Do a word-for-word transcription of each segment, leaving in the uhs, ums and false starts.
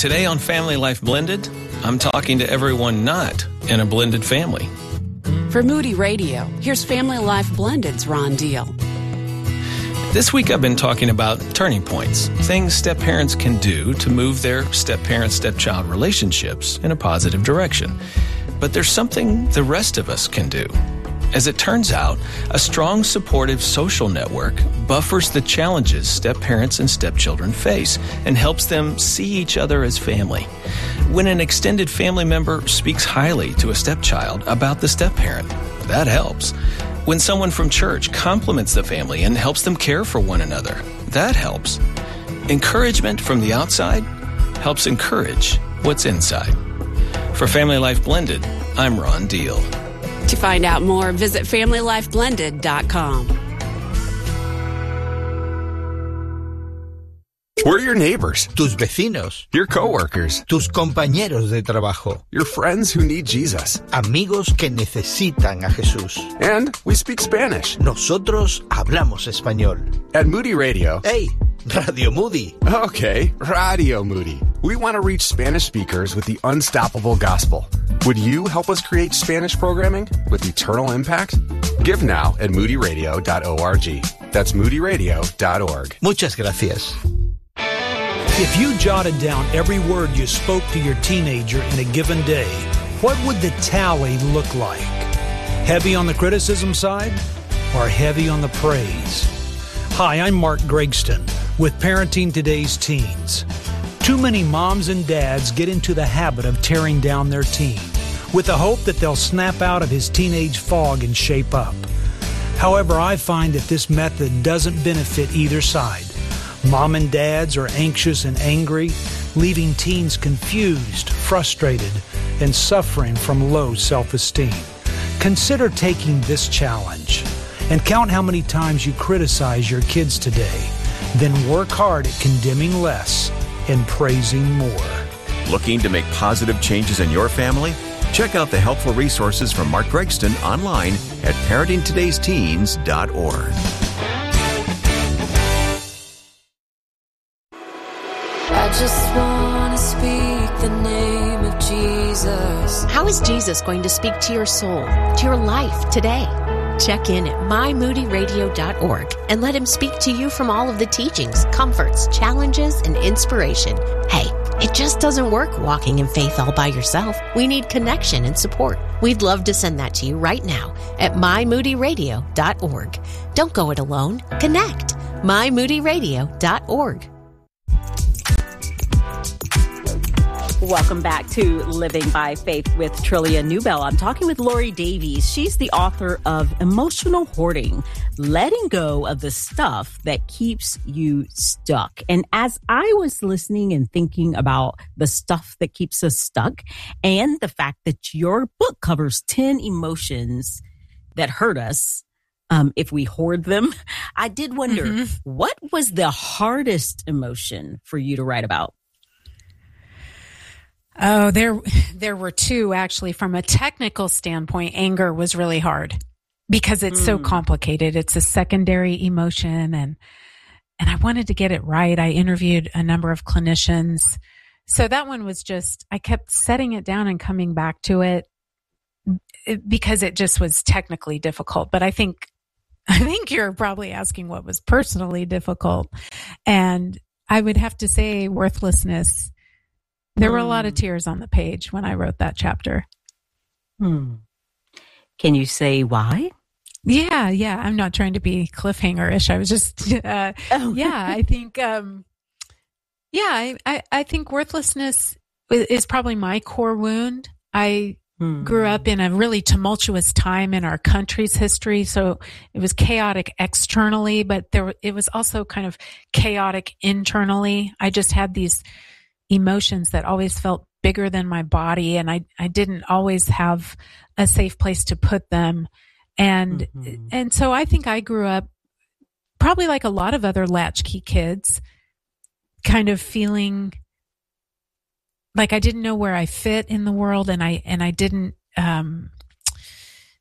Today on Family Life Blended, I'm talking to everyone not in a blended family. For Moody Radio, here's Family Life Blended's Ron Deal. This week I've been talking about turning points, things step-parents can do to move their step-parent-stepchild relationships in a positive direction. But there's something the rest of us can do. As it turns out, a strong, supportive social network buffers the challenges step-parents and stepchildren face and helps them see each other as family. When an extended family member speaks highly to a stepchild about the step-parent, that helps. When someone from church compliments the family and helps them care for one another, that helps. Encouragement from the outside helps encourage what's inside. For Family Life Blended, I'm Ron Deal. To find out more, visit family life blended dot com. We're your neighbors, tus vecinos, your coworkers, tus compañeros de trabajo, your friends who need Jesus, amigos que necesitan a Jesús. And we speak Spanish. Nosotros hablamos español. At Moody Radio. Hey, Radio Moody. Okay, Radio Moody. We want to reach Spanish speakers with the unstoppable gospel. Would you help us create Spanish programming with eternal impact? Give now at moody radio dot org. That's moody radio dot org. Muchas gracias. If you jotted down every word you spoke to your teenager in a given day, what would the tally look like? Heavy on the criticism side or heavy on the praise? Hi, I'm Mark Gregston with Parenting Today's Teens. Too many moms and dads get into the habit of tearing down their teen with the hope that they'll snap out of his teenage fog and shape up. However, I find that this method doesn't benefit either side. Mom and dads are anxious and angry, leaving teens confused, frustrated, and suffering from low self-esteem. Consider taking this challenge and count how many times you criticize your kids today. Then work hard at condemning less and praising more. Looking to make positive changes in your family? Check out the helpful resources from Mark Gregston online at parenting todays teens dot org. I just want to speak the name of Jesus. How is Jesus going to speak to your soul, to your life today? Check in at my moody radio dot org and let him speak to you from all of the teachings, comforts, challenges, and inspiration. Hey, it just doesn't work walking in faith all by yourself. We need connection and support. We'd love to send that to you right now at my moody radio dot org. Don't go it alone. Connect. my moody radio dot org. Welcome back to Living by Faith with Trillia Newbell. I'm talking with Lori Davies. She's the author of Emotional Hoarding, Letting Go of the Stuff That Keeps You Stuck. And as I was listening and thinking about the stuff that keeps us stuck and the fact that your book covers ten emotions that hurt us um, if we hoard them, I did wonder, mm-hmm. what was the hardest emotion for you to write about? Oh, there, there were two actually. From a technical standpoint, anger was really hard because it's mm. so complicated. It's a secondary emotion, and and I wanted to get it right. I interviewed a number of clinicians, so that one was just I kept setting it down and coming back to it because it just was technically difficult. But I think I think you're probably asking what was personally difficult, and I would have to say worthlessness. There were a lot of tears on the page when I wrote that chapter. Hmm. Can you say why? Yeah, yeah. I'm not trying to be cliffhanger-ish. I was just, uh, oh. yeah, I think, um, yeah, I, I, I think worthlessness is probably my core wound. I hmm. grew up in a really tumultuous time in our country's history. So it was chaotic externally, but there, it was also kind of chaotic internally. I just had these emotions that always felt bigger than my body, and I, I didn't always have a safe place to put them. And, mm-hmm. and so I think I grew up probably like a lot of other latchkey kids, kind of feeling like I didn't know where I fit in the world. And I, and I didn't, um,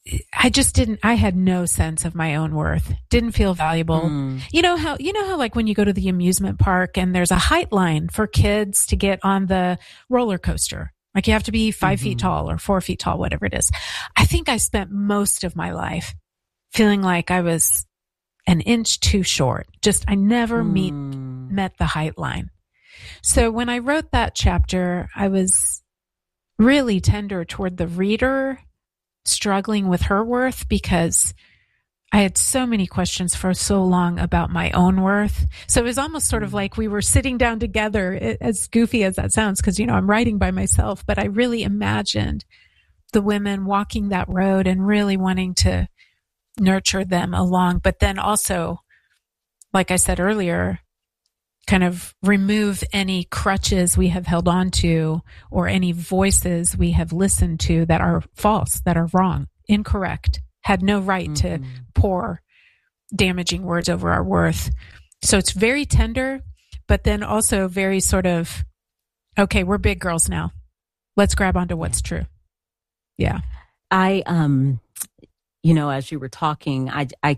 I just didn't, I had no sense of my own worth. Didn't feel valuable. Mm. You know how, you know how like when you go to the amusement park and there's a height line for kids to get on the roller coaster. Like you have to be five mm-hmm. feet tall or four feet tall, whatever it is. I think I spent most of my life feeling like I was an inch too short. Just, I never mm. meet, met the height line. So when I wrote that chapter, I was really tender toward the reader struggling with her worth, because I had so many questions for so long about my own worth. So it was almost sort of like we were sitting down together, as goofy as that sounds, because, you know, I'm writing by myself, but I really imagined the women walking that road and really wanting to nurture them along. But then also, like I said earlier, kind of remove any crutches we have held on to or any voices we have listened to that are false, that are wrong, incorrect, had no right mm-hmm. to pour damaging words over our worth. So it's very tender, but then also very sort of, okay, we're big girls now. Let's grab onto what's true. Yeah. I, um, you know, as you were talking, I, I,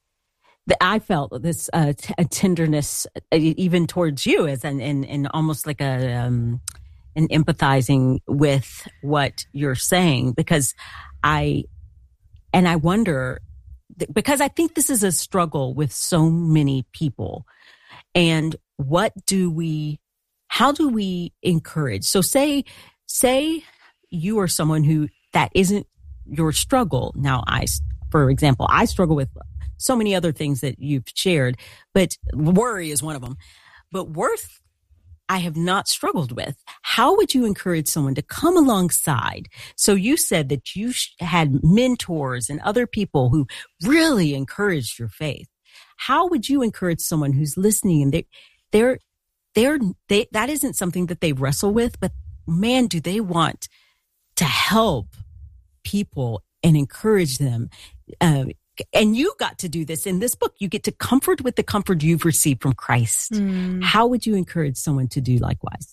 I felt this uh, t- a tenderness uh, even towards you, as an, and, and almost like a um, an empathizing with what you're saying, because I and I wonder th- because I think this is a struggle with so many people, and what do we, how do we encourage? So say say you are someone who that isn't your struggle. Now, I, for example, I struggle with so many other things that you've shared, but worry is one of them. But worth, I have not struggled with. How would you encourage someone to come alongside? So you said that you had mentors and other people who really encouraged your faith. How would you encourage someone who's listening and they, they're, they're, they, that isn't something that they wrestle with, but man, do they want to help people and encourage them. Uh, And you got to do this in this book. You get to comfort with the comfort you've received from Christ. Mm. How would you encourage someone to do likewise?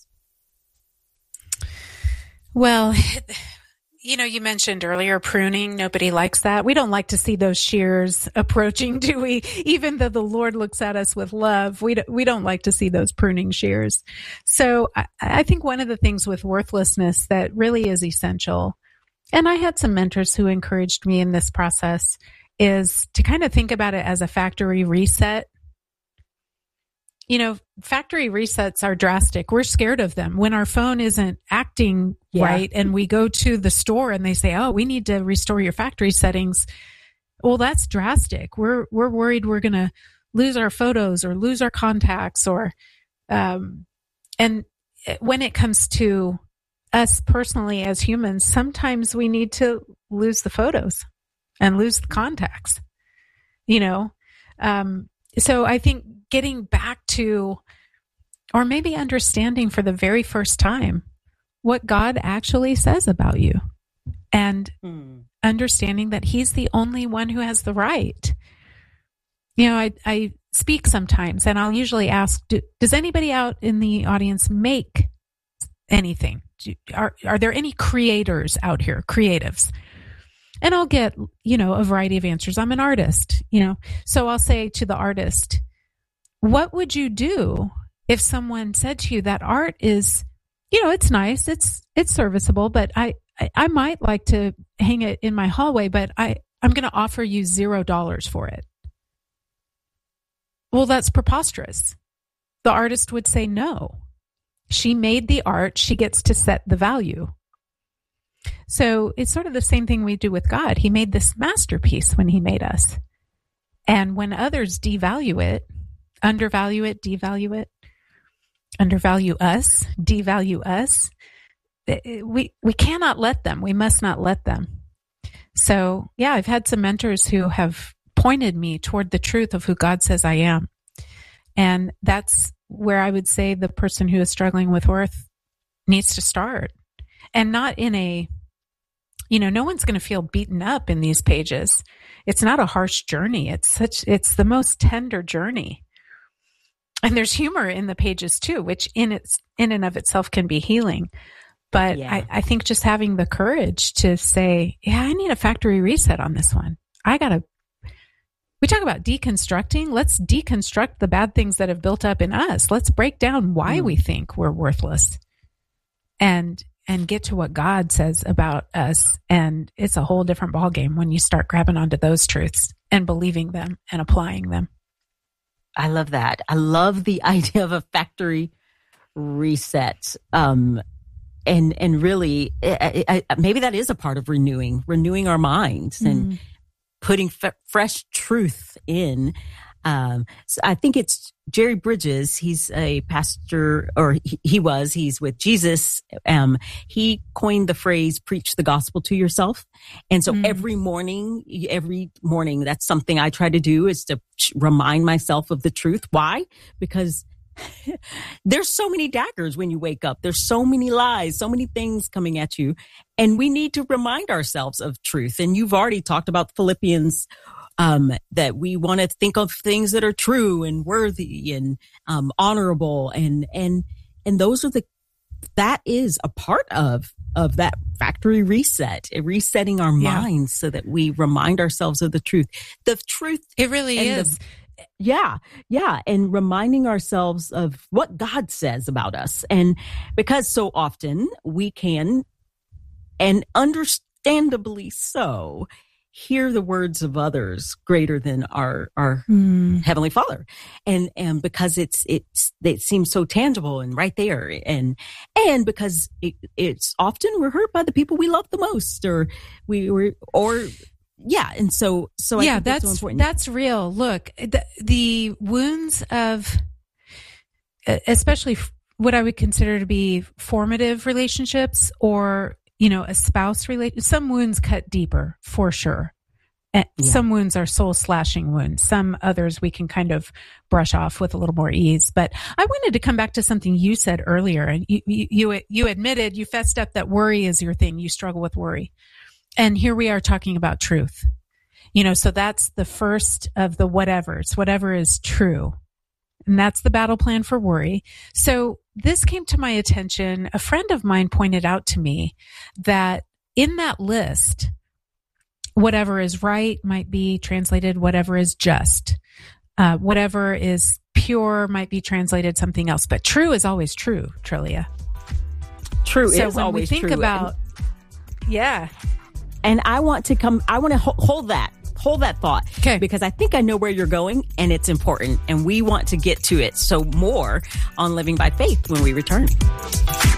Well, you know, you mentioned earlier pruning. Nobody likes that. We don't like to see those shears approaching, do we? Even though the Lord looks at us with love, we don't, we don't like to see those pruning shears. So I, I think one of the things with worthlessness that really is essential, and I had some mentors who encouraged me in this process, is to kind of think about it as a factory reset. You know, factory resets are drastic. We're scared of them. When our phone isn't acting yeah. right and we go to the store and they say, oh, we need to restore your factory settings. Well, that's drastic. We're, we're worried we're going to lose our photos or lose our contacts or, um, and when it comes to us personally as humans, sometimes we need to lose the photos and lose the contacts, you know? Um, so I think getting back to, or maybe understanding for the very first time what God actually says about you and hmm. understanding that He's the only one who has the right. You know, I, I speak sometimes and I'll usually ask, do, does anybody out in the audience make anything? Do, are, are there any creators out here, creatives? And I'll get, you know, a variety of answers. I'm an artist, you know. So I'll say to the artist, what would you do if someone said to you that art is, you know, it's nice, it's it's serviceable, but I, I, I might like to hang it in my hallway, but I, I'm going to offer you zero dollars for it. Well, that's preposterous. The artist would say no. She made the art. She gets to set the value. So it's sort of the same thing we do with God. He made this masterpiece when He made us. And when others devalue it, undervalue it, devalue it, undervalue us, devalue us, we, we cannot let them. We must not let them. So yeah, I've had some mentors who have pointed me toward the truth of who God says I am. And that's where I would say the person who is struggling with worth needs to start. And not in a, you know, no one's going to feel beaten up in these pages. It's not a harsh journey. It's such, it's the most tender journey. And there's humor in the pages too, which in its, in and of itself can be healing. But Yeah. I, I think just having the courage to say, yeah, I need a factory reset on this one. I got to, we talk about deconstructing. Let's deconstruct the bad things that have built up in us. Let's break down why mm. we think we're worthless and, and get to what God says about us. And it's a whole different ballgame when you start grabbing onto those truths and believing them and applying them. I love that. I love the idea of a factory reset. Um, and, and really, I, I, maybe that is a part of renewing, renewing our minds mm. and putting f- fresh truth in. Um, so I think it's Jerry Bridges. He's a pastor, or he, he was, he's with Jesus. Um, he coined the phrase, preach the gospel to yourself. And so mm. every morning, every morning, that's something I try to do, is to remind myself of the truth. Why? Because there's so many daggers when you wake up. There's so many lies, so many things coming at you. And we need to remind ourselves of truth. And you've already talked about Philippians, um, that we want to think of things that are true and worthy and, um, honorable. And, and, and those are the, that is a part of, of that factory reset, resetting our yeah. minds so that we remind ourselves of the truth. The truth. It really is. The, Yeah. Yeah. And reminding ourselves of what God says about us. And because so often we can, and understandably so, hear the words of others greater than our, our mm. Heavenly Father. And, and because it's, it's, it seems so tangible and right there. And, and because it, it's often we're hurt by the people we love the most, or we were, or, Yeah. And so, so I yeah, think that's, that's, so important. that's real. Look, the, the wounds of, especially what I would consider to be formative relationships, or, you know, a spouse relation, some wounds cut deeper for sure. And yeah. some wounds are soul slashing wounds. Some others we can kind of brush off with a little more ease. But I wanted to come back to something you said earlier, and you, you, you admitted, you fessed up that worry is your thing. You struggle with worry. And here we are talking about truth. You know, so that's the first of the whatevers. Whatever is true. And that's the battle plan for worry. So this came to my attention. A friend of mine pointed out to me that in that list, whatever is right might be translated whatever is just. Uh, whatever is pure might be translated something else. But true is always true, Trillia. True so is when always we think true. about, and, yeah. And I want to come, I want to ho- hold that, hold that thought. Okay. Because I think I know where you're going, and it's important, and we want to get to it. So more on Living by Faith when we return.